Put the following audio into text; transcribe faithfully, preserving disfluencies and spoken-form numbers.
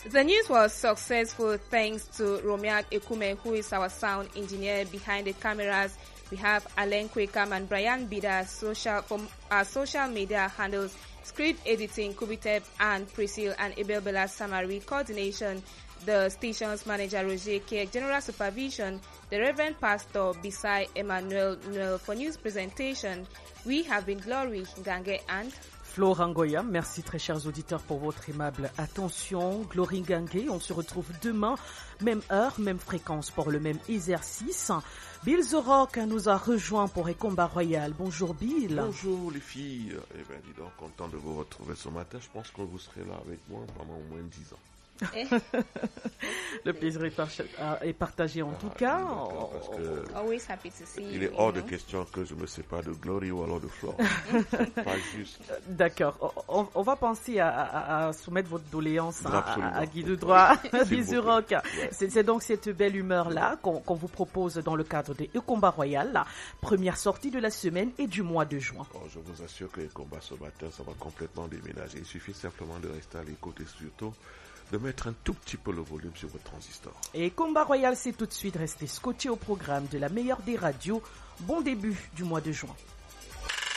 The news was successful thanks to Romiak Ekume, who is our sound engineer. Behind the cameras, we have Alain Kwekam and Brian Bida social, from our social media handles. Script editing, Kubitep and Priscille and Abel Bella Samari. Coordination, the station's manager Roger Kek. General supervision, the Reverend Pastor Bisai Emmanuel Noel. For news presentation, we have been Glory Gange and Florent Goya. Merci très chers auditeurs pour votre aimable attention. Glory Gange, on se retrouve demain, même heure, même fréquence pour le même exercice. Bill The Rock nous a rejoint pour un combat royal. Bonjour Bill. Bonjour les filles. Eh bien dis donc, content de vous retrouver ce matin. Je pense que vous serez là avec moi pendant au moins dix ans. Le plaisir est partagé en ah, tout cas. Parce que Always happy to see il est you, hors you know. de question que je me sépare de Glory ou alors de Flore. Pas juste. D'accord. On, on va penser à, à, à soumettre votre doléance à, à, à Guy de droit, Bill Rock. Ouais. C'est, c'est donc cette belle humeur-là qu'on, qu'on vous propose dans le cadre des E-Combat Royal, la première sortie de la semaine et du mois de juin. Oh, je vous assure que les combats ce matin, ça va complètement déménager. Il suffit simplement de rester à l'écoute et surtout de mettre un tout petit peu le volume sur votre transistor. Et Combat Royal, c'est tout de suite rester scotché au programme de la meilleure des radios. Bon début du mois de juin.